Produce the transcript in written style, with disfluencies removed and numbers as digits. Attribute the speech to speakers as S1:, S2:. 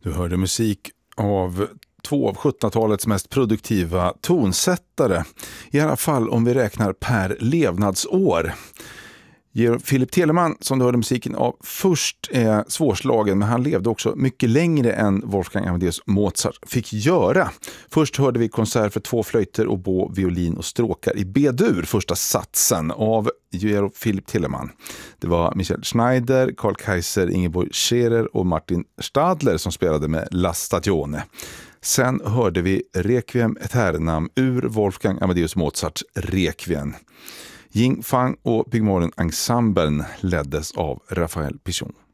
S1: Du hörde musik av två av 1700-talets mest produktiva tonsättare. I alla fall om vi räknar per levnadsår. Philip Telemann, som du hörde musiken av först, är svårslagen, men han levde också mycket längre än Wolfgang Amadeus Mozart fick göra. Först hörde vi konsert för 2 flöjter, oboe, violin och stråkar i B-dur, första satsen av Philip Telemann. Det var Michael Schneider, Carl Kaiser, Ingeborg Scherer och Martin Stadler som spelade med La Stagione. Sen hörde vi Requiem Aeternam ur Wolfgang Amadeus Mozarts Requiem. Ying Fang och Pygmalion Ensemblen leddes av Raphael Pichon.